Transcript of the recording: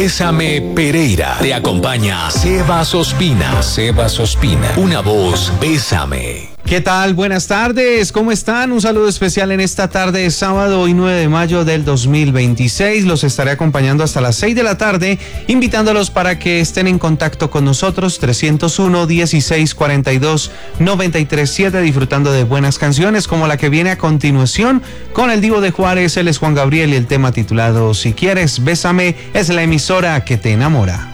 Bésame Pereira. Te acompaña Sebas Ospina. Sebas Ospina. Una voz, Bésame. ¿Qué tal? Buenas tardes, ¿cómo están? Un saludo especial en esta tarde de sábado, hoy 9 de mayo del 2026. Los estaré acompañando hasta las 6 de la tarde, invitándolos para que estén en contacto con nosotros, 301-1642-937, disfrutando de buenas canciones como la que viene a continuación con el Divo de Juárez. Él es Juan Gabriel y el tema titulado Si Quieres, Bésame es la emisora que te enamora.